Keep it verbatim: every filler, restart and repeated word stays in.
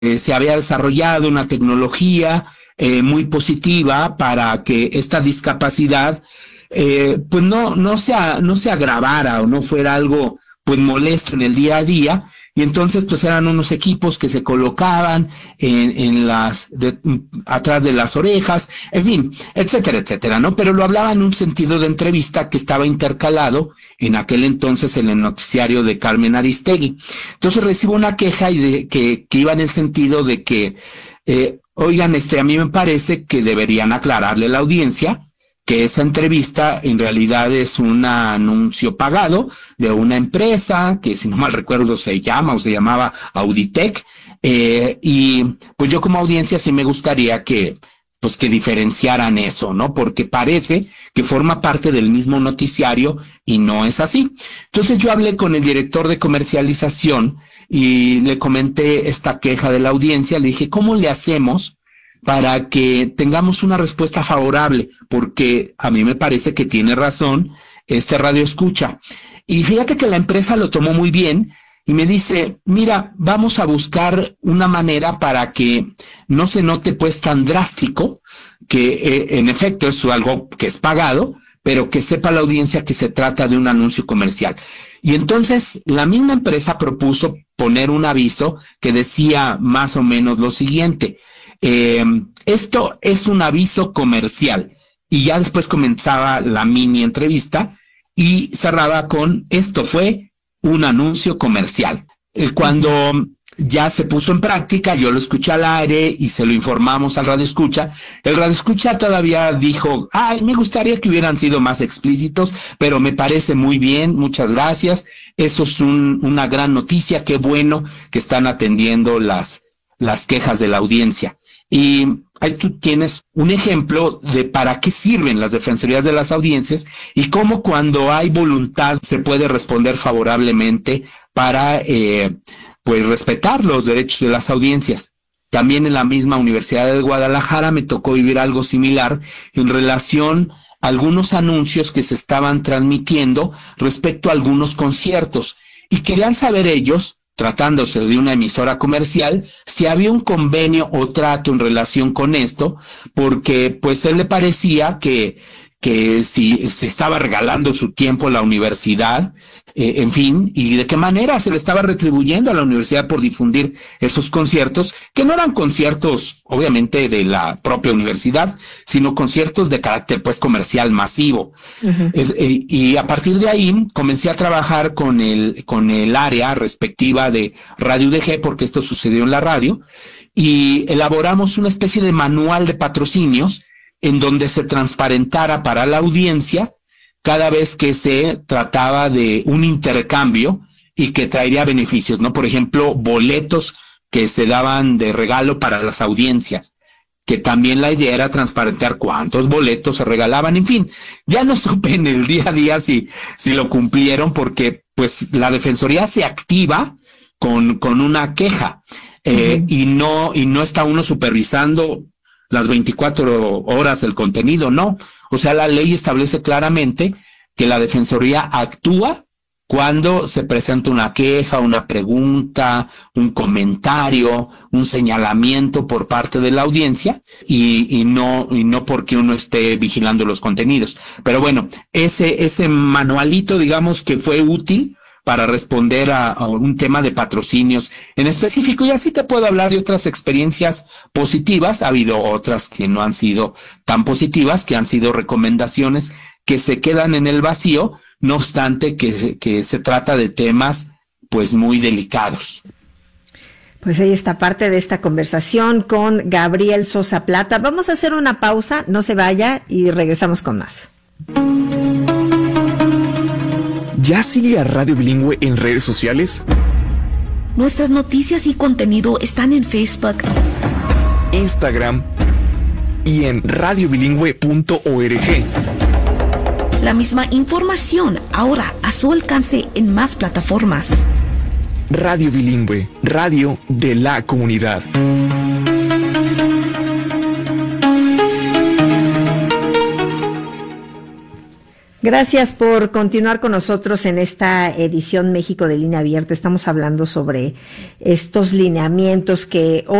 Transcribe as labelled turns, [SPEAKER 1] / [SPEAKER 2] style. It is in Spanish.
[SPEAKER 1] eh, se había desarrollado una tecnología eh, muy positiva para que esta discapacidad eh, pues no, no, se, no se agravara o no fuera algo pues molesto en el día a día. Y entonces pues eran unos equipos que se colocaban en, en las de, atrás de las orejas, en fin, etcétera, etcétera, ¿no? Pero lo hablaba en un sentido de entrevista que estaba intercalado en aquel entonces en el noticiario de Carmen Aristegui. Entonces recibo una queja y de, que, que iba en el sentido de que, eh, oigan, este, a mí me parece que deberían aclararle a la audiencia que esa entrevista en realidad es un anuncio pagado de una empresa que, si no mal recuerdo, se llama o se llamaba Auditec, eh, y pues yo como audiencia sí me gustaría que pues que diferenciaran eso, ¿no? Porque parece que forma parte del mismo noticiario y no es así. Entonces yo hablé con el director de comercialización y le comenté esta queja de la audiencia, le dije, ¿cómo le hacemos para que tengamos una respuesta favorable? Porque a mí me parece que tiene razón este radio escucha. Y fíjate que la empresa lo tomó muy bien y me dice, mira, vamos a buscar una manera para que no se note pues tan drástico, que eh, en efecto es algo que es pagado, pero que sepa la audiencia que se trata de un anuncio comercial. Y entonces la misma empresa propuso poner un aviso que decía más o menos lo siguiente: Eh, esto es un aviso comercial, y ya después comenzaba la mini entrevista y cerraba con esto fue un anuncio comercial. Eh, cuando ya se puso en práctica, yo lo escuché al aire y se lo informamos al radio escucha. El radio escucha todavía dijo, ay, me gustaría que hubieran sido más explícitos, pero me parece muy bien, muchas gracias, eso es un, una gran noticia, qué bueno que están atendiendo las, las quejas de la audiencia. Y ahí tú tienes un ejemplo de para qué sirven las defensorías de las audiencias y cómo cuando hay voluntad se puede responder favorablemente para eh, pues respetar los derechos de las audiencias. También en la misma Universidad de Guadalajara me tocó vivir algo similar en relación a algunos anuncios que se estaban transmitiendo respecto a algunos conciertos y querían saber ellos, tratándose de una emisora comercial, si había un convenio o trato en relación con esto, porque pues él le parecía que, que si se estaba regalando su tiempo a la universidad, eh, en fin, y de qué manera se le estaba retribuyendo a la universidad por difundir esos conciertos, que no eran conciertos obviamente de la propia universidad, sino conciertos de carácter pues comercial masivo. Uh-huh. Es, eh, y a partir de ahí comencé a trabajar con el, con el área respectiva de Radio U D G, porque esto sucedió en la radio, y elaboramos una especie de manual de patrocinios en donde se transparentara para la audiencia cada vez que se trataba de un intercambio y que traería beneficios, ¿no? Por ejemplo, boletos que se daban de regalo para las audiencias, que también la idea era transparentar cuántos boletos se regalaban, en fin. Ya no supe en el día a día si, si lo cumplieron, porque pues la Defensoría se activa con, con una queja, eh, uh-huh. y no, y no está uno supervisando las veinticuatro horas el contenido, no. O sea, la ley establece claramente que la Defensoría actúa cuando se presenta una queja, una pregunta, un comentario, un señalamiento por parte de la audiencia y, y no y no porque uno esté vigilando los contenidos. Pero bueno, ese ese manualito, digamos que fue útil para responder a, a un tema de patrocinios en específico, y así te puedo hablar de otras experiencias positivas. Ha habido otras que no han sido tan positivas, que han sido recomendaciones que se quedan en el vacío, no obstante que, que se trata de temas pues muy delicados.
[SPEAKER 2] Pues ahí está parte de esta conversación con Gabriel Sosa Plata. Vamos a hacer una pausa, no se vaya y regresamos con más.
[SPEAKER 3] ¿Ya sigue a Radio Bilingüe en redes sociales?
[SPEAKER 4] Nuestras noticias y contenido están en Facebook,
[SPEAKER 3] Instagram y en radio bilingüe punto org.
[SPEAKER 4] La misma información ahora a su alcance en más plataformas.
[SPEAKER 3] Radio Bilingüe, radio de la comunidad.
[SPEAKER 2] Gracias por continuar con nosotros en esta edición México de Línea Abierta. Estamos hablando sobre estos lineamientos que